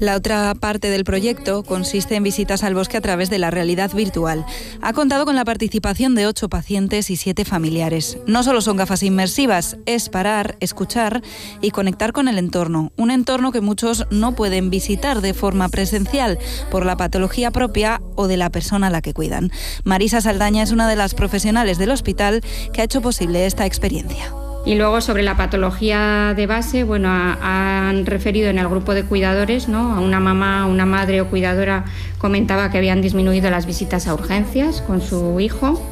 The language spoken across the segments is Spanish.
La otra parte del proyecto consiste en visitas al bosque a través de la realidad virtual. Ha contado con la participación de 8 pacientes y 7 familiares. No solo son gafas inmersivas, es parar, escuchar y conectar con el entorno. Un entorno que muchos no pueden visitar de forma presencial por la patología propia o de la persona a la que cuidan. Marisa Saldaña es una de las profesionales del hospital que ha hecho posible esta experiencia. Y luego sobre la patología de base, han referido en el grupo de cuidadores, ¿no? A una mamá, una madre o cuidadora comentaba que habían disminuido las visitas a urgencias con su hijo.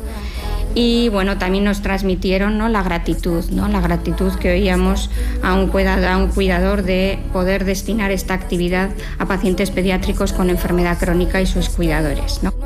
Y también nos transmitieron, ¿no? La gratitud que oíamos a un cuidador de poder destinar esta actividad a pacientes pediátricos con enfermedad crónica y sus cuidadores, ¿no?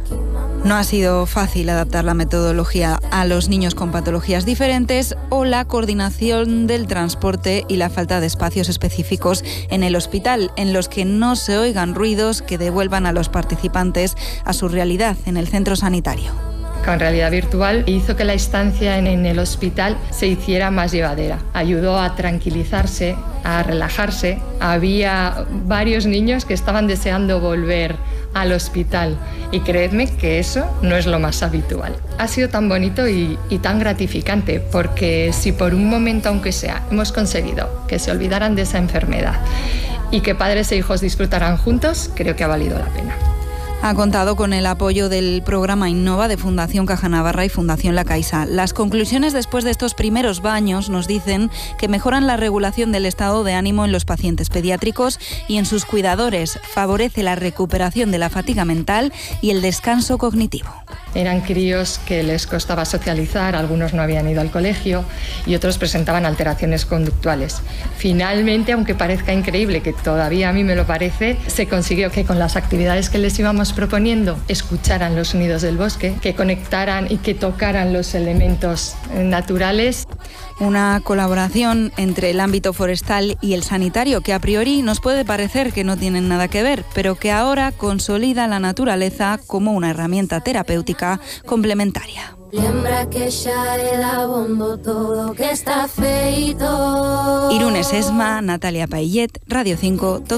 No ha sido fácil adaptar la metodología a los niños con patologías diferentes o la coordinación del transporte y la falta de espacios específicos en el hospital, en los que no se oigan ruidos que devuelvan a los participantes a su realidad en el centro sanitario. Con realidad virtual hizo que la estancia en el hospital se hiciera más llevadera. Ayudó a tranquilizarse, a relajarse. Había varios niños que estaban deseando volver al hospital y creedme que eso no es lo más habitual. Ha sido tan bonito y tan gratificante porque si por un momento, aunque sea, hemos conseguido que se olvidaran de esa enfermedad y que padres e hijos disfrutaran juntos, creo que ha valido la pena. Ha contado con el apoyo del programa Innova de Fundación Caja Navarra y Fundación La Caixa. Las conclusiones después de estos primeros baños nos dicen que mejoran la regulación del estado de ánimo en los pacientes pediátricos y en sus cuidadores. Favorece la recuperación de la fatiga mental y el descanso cognitivo. Eran críos que les costaba socializar, algunos no habían ido al colegio y otros presentaban alteraciones conductuales. Finalmente, aunque parezca increíble, que todavía a mí me lo parece, se consiguió que con las actividades que les íbamos proponiendo escucharan los sonidos del bosque, que conectaran y que tocaran los elementos naturales. Una colaboración entre el ámbito forestal y el sanitario que a priori nos puede parecer que no tienen nada que ver, pero que ahora consolida la naturaleza como una herramienta terapéutica complementaria. Irune Sesma, Natalia Paillet, Radio 5.